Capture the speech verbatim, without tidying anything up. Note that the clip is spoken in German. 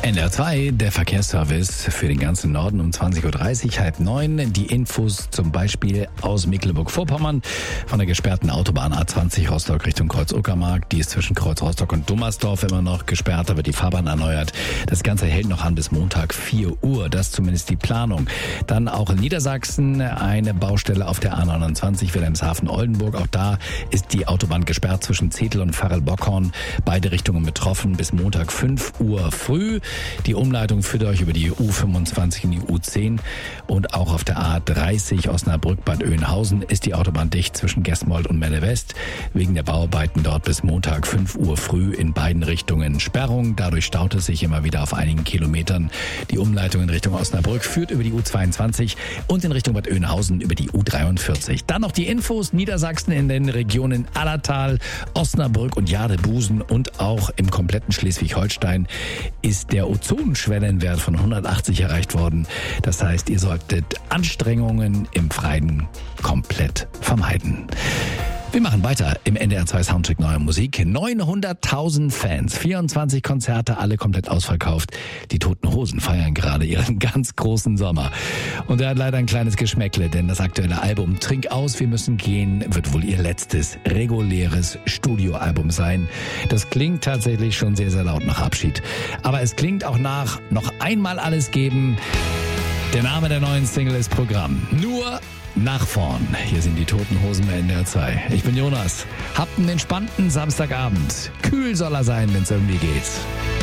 N D R zwei, der Verkehrsservice für den ganzen Norden um zwanzig Uhr dreißig, halb neun. Die Infos zum Beispiel aus Mecklenburg-Vorpommern von der gesperrten Autobahn A zwanzig Rostock Richtung Kreuz-Uckermark. Die ist zwischen Kreuz Rostock und Dummersdorf immer noch gesperrt, da wird die Fahrbahn erneuert. Das Ganze hält noch an bis Montag vier Uhr, das ist zumindest die Planung. Dann auch in Niedersachsen eine Baustelle auf der A neunundzwanzig Wilhelmshaven-Oldenburg. Auch da ist die Autobahn gesperrt zwischen Zetel und Varel-Bockhorn. Beide Richtungen betroffen bis Montag fünf Uhr früh. Die Umleitung führt euch über die U fünfundzwanzig in die U zehn und auch auf der A dreißig Osnabrück-Bad Oeynhausen ist die Autobahn dicht zwischen Gesmold und Melle West. Wegen der Bauarbeiten dort bis Montag fünf Uhr früh in beiden Richtungen Sperrung. Dadurch staut es sich immer wieder auf einigen Kilometern. Die Umleitung in Richtung Osnabrück führt über die U zweiundzwanzig und in Richtung Bad Oeynhausen über die U dreiundvierzig. Dann noch die Infos: Niedersachsen in den Regionen Allertal, Osnabrück und Jadebusen und auch im kompletten Schleswig-Holstein ist der Ozonschwellenwert von hundertachtzig erreicht worden. Das heißt, ihr solltet Anstrengungen im Freien komplett vermeiden. Wir machen weiter im N D R zwei Soundcheck Neue Musik. neunhunderttausend Fans, vierundzwanzig Konzerte, alle komplett ausverkauft. Die Toten Hosen feiern gerade ihren ganz großen Sommer. Und er hat leider ein kleines Geschmäckle, denn das aktuelle Album Trink aus, wir müssen gehen wird wohl ihr letztes reguläres Studioalbum sein. Das klingt tatsächlich schon sehr, sehr laut nach Abschied. Aber es klingt auch nach noch einmal alles geben. Der Name der neuen Single ist Programm. Nur nach vorn. Hier sind die Toten Hosen bei N D R zwei. Ich bin Jonas. Habt einen entspannten Samstagabend. Kühl soll er sein, wenn es irgendwie geht.